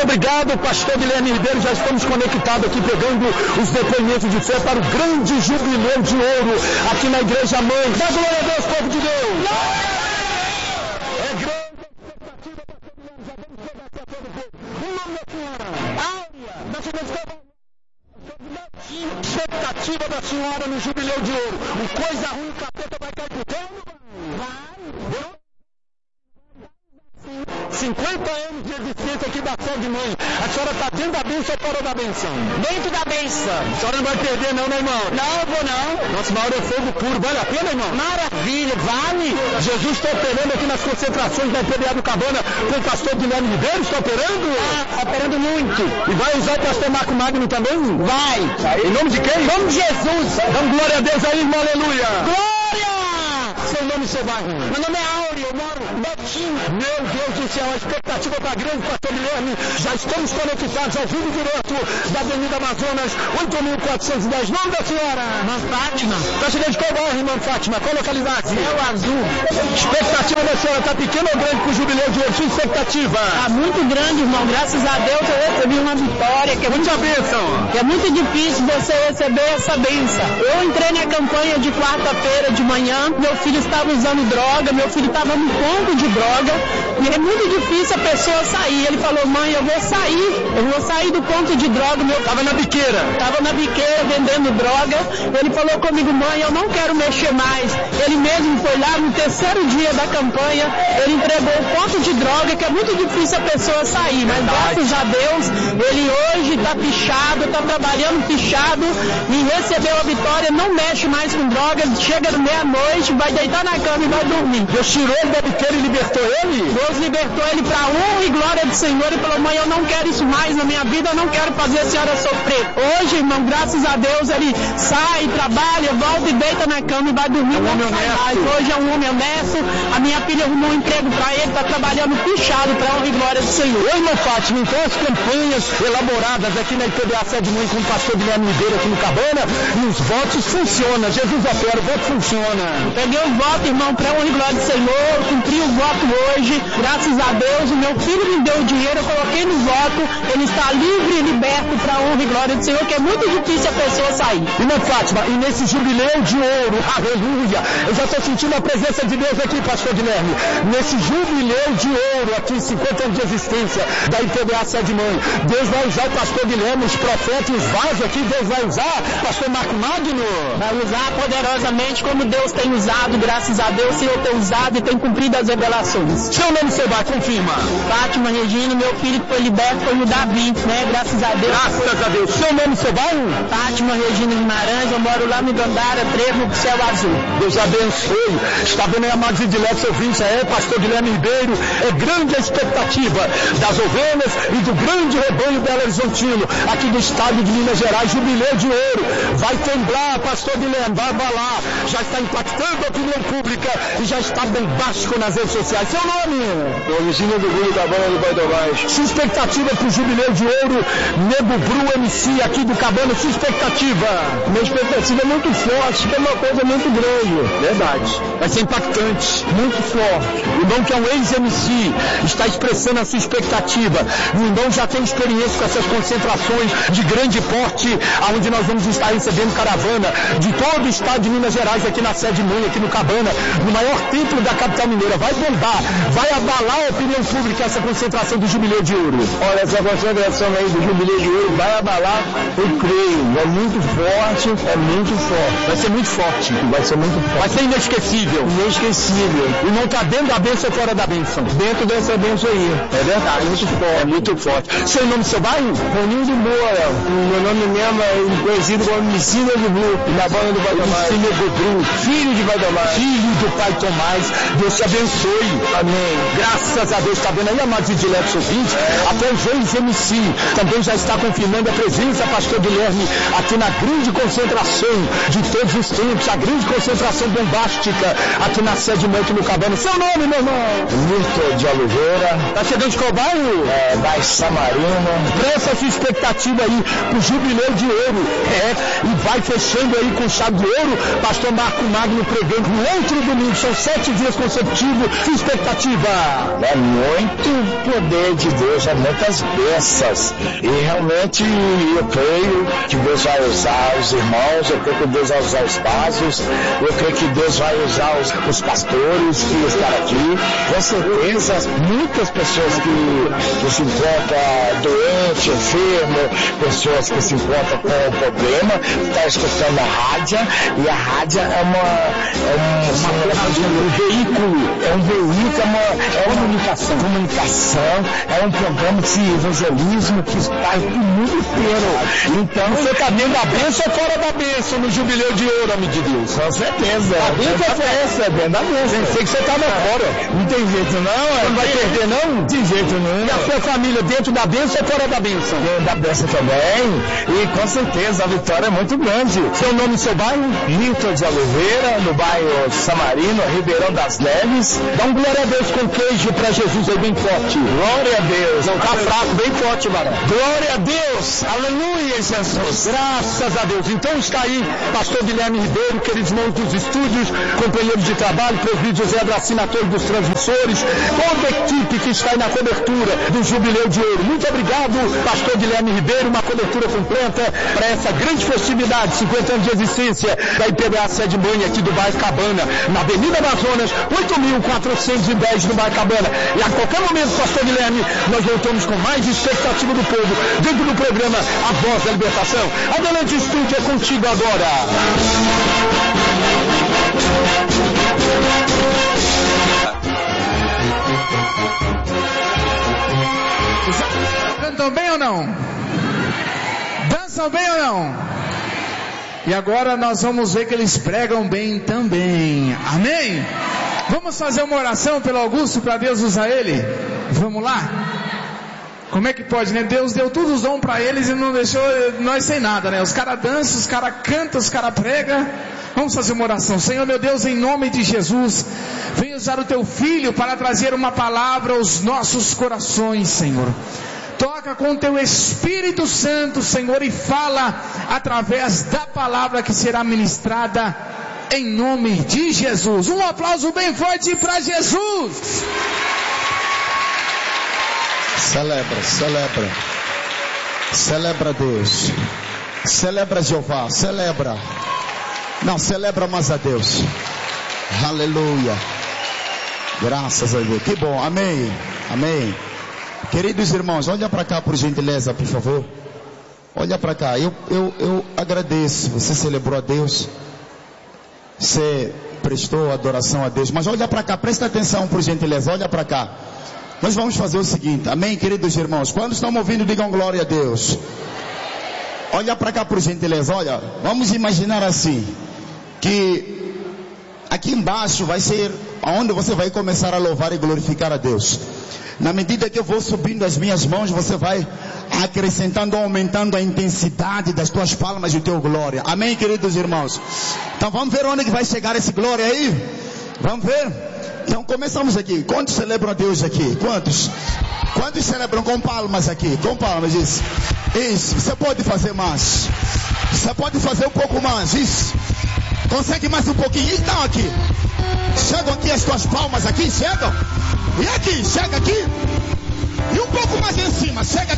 obrigado, pastor Guilherme Ribeiro. Já estamos conectados aqui, pegando os depoimentos de fé para o grande jubileu de ouro aqui na Igreja Mãe. Dá glória a Deus, povo de Deus! É grande a expectativa da senhora no jubileu de ouro. Coisa ruim, o capeta vai cair pro terra? Vai! 50 anos de existência aqui da Sede Mãe. A senhora está dentro da bênção ou fora da bênção? Dentro da bênção. A senhora não vai perder não, né, irmão? Não, vou não. Nossa, na hora é fogo puro. Vale a pena, irmão? Maravilha, vale. Jesus está operando aqui nas concentrações da IPBA do Cabana com o pastor Guilherme Ribeiro. Está operando? Está operando muito. E vai usar o pastor Marco Magno também? Vai. Em nome de quem? Em nome de Jesus. Damos glória a Deus aí, irmão. Aleluia. Glória. Seu nome, seu bairro? Meu nome é Áureo, eu moro no Betinho. Meu Deus do céu, a expectativa está grande, pastor Guilherme. Já estamos conectados ao vivo direto da Avenida Amazonas, 8.410. Nome da senhora? Irmã Fátima. Está chegando de qual bairro, irmã Fátima? Qual localidade? Céu Azul. Expectativa da senhora está pequena ou grande para o jubileu de hoje? Sua expectativa? Está muito grande, irmão. Graças a Deus eu recebi uma vitória. Que é muita bênção. Que é muito difícil você receber essa bênção. Eu entrei na campanha de quarta-feira de manhã, meu filho estava usando droga, meu filho estava no ponto de droga, e é muito difícil a pessoa sair. Ele falou, mãe, eu vou sair do ponto de droga. Estava na biqueira. Estava na biqueira vendendo droga. Ele falou comigo, mãe, eu não quero mexer mais. Ele mesmo foi lá no terceiro dia da campanha, ele entregou o ponto de droga, que é muito difícil a pessoa sair, mas graças a Deus, ele hoje está fichado, está trabalhando fichado e recebeu a vitória, não mexe mais com drogas, chega meia-noite, vai deitar na cama e vai dormir. Deus tirou ele da biqueira e libertou ele? Deus libertou ele para honra e glória do Senhor e falou, mãe, eu não quero isso mais na minha vida, eu não quero fazer a senhora sofrer. Hoje, irmão, graças a Deus, ele sai, trabalha, volta e deita na cama e vai dormir. Hoje é um homem honesto, a minha filha arrumou um emprego para ele, está trabalhando fichado para honra e glória do Senhor. Oi, irmão Fátima, então as campanhas elaboradas aqui na IPBA Sede Mãe com o pastor Guilherme Ribeiro aqui no Cabana, e os votos funcionam, Jesus opera, o voto funciona. Peguei o voto, irmão, para honra e glória do Senhor, cumpri o voto hoje, graças a Deus, o meu filho me deu o dinheiro, eu coloquei no voto, ele está livre e liberto para honra e glória do Senhor, que é muito difícil a pessoa sair. Irmã Fátima, e nesse jubileu de ouro, aleluia, eu já estou sentindo a presença de Deus aqui, pastor Guilherme, nesse jubileu de ouro, aqui 50 anos de existência da IPBA Sede Mãe, Deus vai usar o pastor Guilherme, os profetas, os vasos aqui, Deus vai usar, pastor Marco Magno? Vai usar poderosamente como Deus tem usado, graças a Deus, o Senhor tem usado e tem cumprido as revelações. Seu nome, seu bar, confirma. Fátima Regina, meu filho que foi liberto foi o Davi, né? Graças a Deus. Graças a Deus. Seu nome, seu bairro? Fátima Regina Guimarães, eu moro lá no Dandara, Trevo, Céu Azul. Deus abençoe. Está vendo aí, amados e diletos ouvintes, pastor Guilherme Ribeiro, é grande a expectativa das ovelhas e do grande rebanho Belo Horizontino, aqui do estado de Minas Gerais, jubileu de ouro. Vai temblar, pastor Guilherme, vai abalar, já está impactando a opinião pública e já está bombástico nas redes sociais. Seu nome? Domicílio do Guru Cabana do Baidolás. Sua expectativa para o jubileu de ouro, Nego Bru MC aqui do Cabana, sua expectativa? Minha expectativa é muito forte, que é uma coisa muito grande. Verdade. Vai ser impactante, muito forte. O irmão que é um ex-MC está expressando a sua expectativa. O irmão já tem experiência com essas concentrações de grande porte, onde nós vamos estar recebendo caravana de todo o estado de Minas Gerais aqui na Sede Mãe, aqui no Cabana, no maior templo da capital mineira. Vai bombar, vai abalar a opinião pública essa concentração do Jubileu de Ouro. Olha, essa concentração aí do Jubileu de Ouro vai abalar, eu creio. É muito forte, é muito forte. Vai ser muito forte. Vai ser muito forte. Vai ser inesquecível. Inesquecível. E não está dentro da bênção ou fora da bênção? Dentro dessa bênção aí. É verdade, muito forte. É muito forte. Seu nome, seu bairro? Roninho de Moura. O meu nome mesmo é conhecido como Messina de Blu, na banda do Pai Tomás. Messina de Blu, filho de Pai Tomás. Filho do Pai Tomás. Deus te abençoe. Amém. Graças a Deus. Está vendo aí, amados e diletos ouvintes? Até o James MC também já está confirmando a presença, pastor Guilherme, aqui na grande concentração de todos os tempos, a grande concentração bombástica aqui na Sede Mãe, aqui no Cabana. Seu nome, meu irmão? Milton de Oliveira. Tá chegando de qual bairro? Da Samarina. Presta essa expectativa aí pro Jubileu de Ouro. E vai fechando aí com chave de ouro. Pastor Marco Magno pregando no outro domingo. São 7 dias consecutivos Sua expectativa? É muito poder de Deus, é muitas bênçãos. E realmente eu creio que Deus vai usar os irmãos, eu creio que Deus vai usar os pastores, eu creio que Deus vai usar os pastores que estão aqui. Com certeza, muitas pessoas que se encontram doentes, enfermos, pessoas que se encontram com problema, estão escutando a rádio, e a rádio é um veículo, é uma comunicação, é um programa de evangelismo que está no mundo inteiro. Então, você está dentro da bênção ou fora da bênção no Jubileu de Ouro, homem de Deus? Com certeza. A bênção é essa, é dentro da bênção. Pensei que você estava fora. Não tem jeito não. Não vai perder não? De jeito nenhum. E a sua família dentro da bênção ou fora da bênção? Dentro da bênção também. E com certeza a vitória é muito grande. Seu nome e seu bairro? Milton de Oliveira, no bairro Samarino, Ribeirão das Neves. Dá um glória a Deus com queijo pra Jesus aí bem forte. Glória a Deus. Não tá fraco, bem forte, Barão. Glória a Deus. Aleluia, Jesus. Graças a Deus. Então está aí, pastor Guilherme Ribeiro, queridos irmãos dos estúdios, companheiros de trabalho, presbítero José Dracina, ator dos transmissores, toda a equipe que está aí na cobertura do Jubileu de Ouro. Muito obrigado, pastor Guilherme Ribeiro, uma cobertura completa para essa grande festividade, 50 anos de existência da IPBA Sede Mãe aqui do bairro Cabana, na Avenida Amazonas, 8.410 no bairro Cabana. E a qualquer momento, pastor Guilherme, nós voltamos com mais expectativa do povo dentro do programa A Voz da Libertação. Adelante, estúdio, é contigo agora. Cantam bem ou não? Dançam bem ou não? E agora nós vamos ver que eles pregam bem também. Amém? Vamos fazer uma oração pelo Augusto para Deus usar ele? Vamos lá? Como é que pode, né? Deus deu todos os dons para eles e não deixou nós sem nada, né? Os caras dançam, os caras cantam, os caras pregam. Vamos fazer uma oração. Senhor meu Deus, em nome de Jesus, vem usar o teu filho para trazer uma palavra aos nossos corações, Senhor. Toca com teu Espírito Santo, Senhor, e fala através da palavra que será ministrada em nome de Jesus. Um aplauso bem forte para Jesus. Celebra, celebra. Celebra Deus. Celebra Jeová, celebra. Não, celebra mais a Deus. Aleluia. Graças a Deus. Que bom, amém. Amém. Queridos irmãos, olha para cá por gentileza, por favor. Olha para cá, eu agradeço. Você celebrou a Deus, você prestou adoração a Deus. Mas olha para cá, presta atenção por gentileza, olha para cá. Nós vamos fazer o seguinte, amém, queridos irmãos. Quando estão ouvindo, digam glória a Deus. Olha para cá por gentileza, olha. Vamos imaginar assim, que aqui embaixo vai ser onde você vai começar a louvar e glorificar a Deus. Na medida que eu vou subindo as minhas mãos, você vai acrescentando, aumentando a intensidade das tuas palmas e o teu glória. Amém, queridos irmãos? Então vamos ver onde que vai chegar esse glória aí? Vamos ver? Então começamos aqui. Quantos celebram a Deus aqui? Quantos? Quantos celebram com palmas aqui? Com palmas, isso. Isso, você pode fazer mais. Você pode fazer um pouco mais, isso. Consegue mais um pouquinho? Então aqui. Chegam aqui as tuas palmas aqui, chegam. E aqui, chega aqui. E um pouco mais em cima, chega aqui.